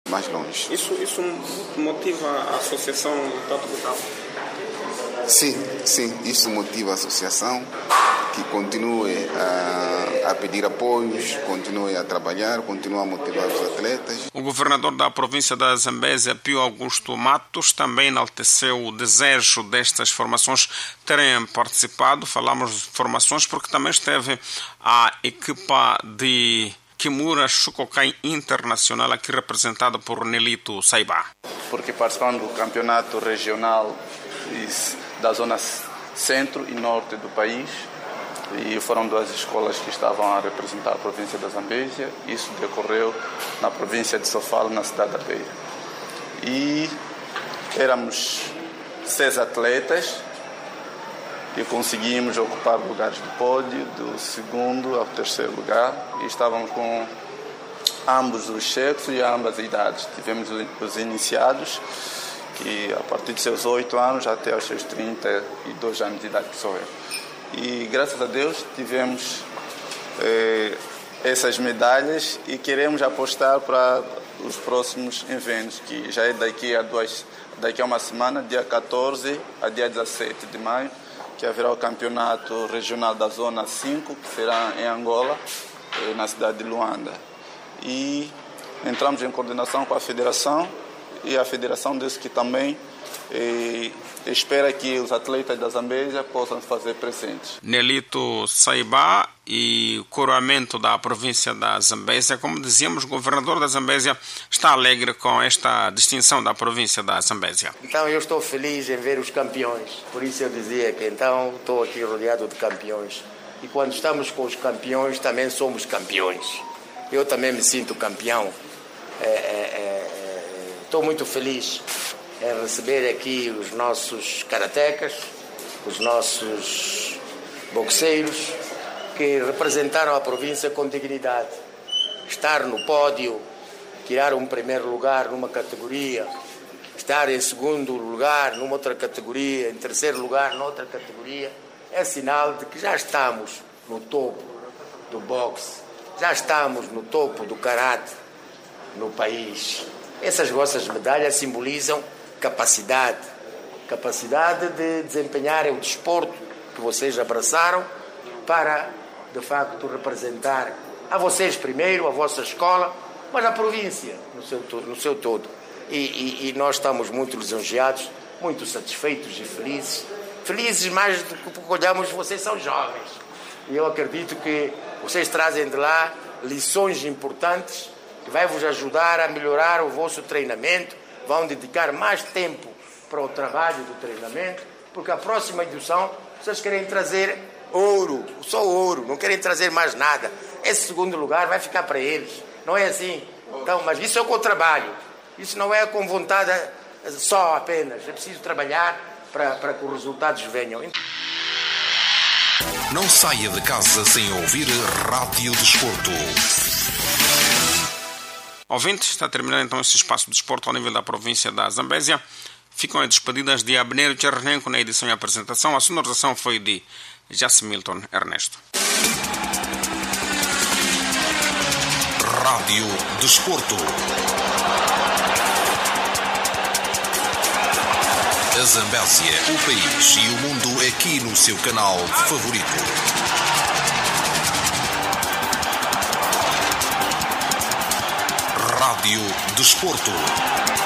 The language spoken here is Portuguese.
mais longe. Isso motiva a associação Tato Bocabo? Sim, isso motiva a associação que continue a pedir apoios, continue a trabalhar, continue a motivar os atletas. O governador da província da Zambésia, Pio Augusto Matos, também enalteceu o desejo destas formações terem participado. Falamos de formações porque também esteve a equipa de Kimura Shukokai Internacional, aqui representada por Nelito Saibá. Porque participando do campeonato regional da zona centro e norte do país, e foram duas escolas que estavam a representar a província da Zambésia. Isso decorreu na província de Sofala, na cidade da Beira. E éramos 6 atletas e conseguimos ocupar lugares do pódio, do segundo ao terceiro lugar, e estávamos com ambos os sexos e ambas as idades. Tivemos os iniciados, que a partir de seus 8 anos até aos seus 32 anos de idade, que sou eu. E graças a Deus tivemos essas medalhas e queremos apostar para os próximos eventos, que já é daqui a uma semana, dia 14 a dia 17 de maio, que haverá o campeonato regional da Zona 5, que será em Angola, na cidade de Luanda. E entramos em coordenação com a federação, e a federação disse que também espera que os atletas da Zambésia possam fazer presentes. Nelito Saibá e o coroamento da província da Zambésia. Como dizíamos, o governador da Zambésia está alegre com esta distinção da província da Zambésia. Então eu estou feliz em ver os campeões. Por isso eu dizia que então estou aqui rodeado de campeões. E quando estamos com os campeões também somos campeões. Eu também me sinto campeão. Estou muito feliz em receber aqui os nossos karatecas, os nossos boxeiros, que representaram a província com dignidade. Estar no pódio, tirar um primeiro lugar numa categoria, estar em segundo lugar numa outra categoria, em terceiro lugar noutra categoria, é sinal de que já estamos no topo do boxe, já estamos no topo do karate no país. Essas vossas medalhas simbolizam capacidade de desempenharem o desporto que vocês abraçaram para, de facto, representar a vocês primeiro, a vossa escola, mas a província no seu todo. E nós estamos muito lisonjeados, muito satisfeitos e felizes. Felizes mais do que olhamos, vocês são jovens. E eu acredito que vocês trazem de lá lições importantes que vai vos ajudar a melhorar o vosso treinamento, vão dedicar mais tempo para o trabalho do treinamento, porque a próxima edição vocês querem trazer ouro, só ouro, não querem trazer mais nada. Esse segundo lugar vai ficar para eles, não é assim? Então, mas isso é com o trabalho, isso não é com vontade só apenas, é preciso trabalhar para que os resultados venham. Não saia de casa sem ouvir Rádio Desporto. Ouvintes, está a terminar então esse espaço de desporto ao nível da província da Zambésia. Ficam as despedidas de Abner Tchernenko na edição e apresentação. A sonorização foi de Jasmilton Ernesto. Rádio Desporto. A Zambésia, o país e o mundo aqui no seu canal favorito. Rádio Desporto.